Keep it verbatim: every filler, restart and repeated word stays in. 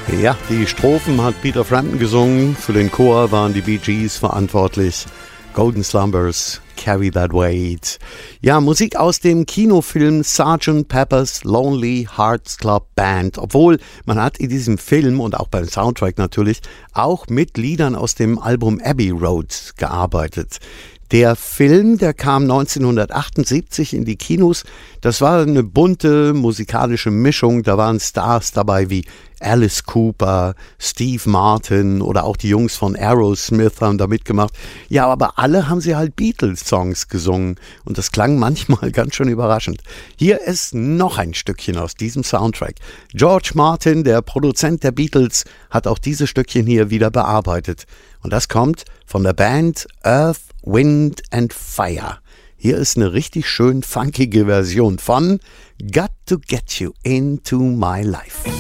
Ja, die Strophen hat Peter Frampton gesungen. Für den Chor waren die Bee Gees verantwortlich. Golden Slumbers, Carry That Weight. Ja, Musik aus dem Kinofilm Sergeant Pepper's Lonely Hearts Club Band. Obwohl, man hat in diesem Film und auch beim Soundtrack natürlich auch mit Liedern aus dem Album Abbey Road gearbeitet. Der Film, der kam neunzehnhundertachtundsiebzig in die Kinos. Das war eine bunte musikalische Mischung. Da waren Stars dabei wie Alice Cooper, Steve Martin oder auch die Jungs von Aerosmith haben da mitgemacht. Ja, aber alle haben sie halt Beatles-Songs gesungen und das klang manchmal ganz schön überraschend. Hier ist noch ein Stückchen aus diesem Soundtrack. George Martin, der Produzent der Beatles, hat auch dieses Stückchen hier wieder bearbeitet. Und das kommt von der Band Earth, Wind and Fire. Hier ist eine richtig schön funkige Version von Got to Get You Into My Life.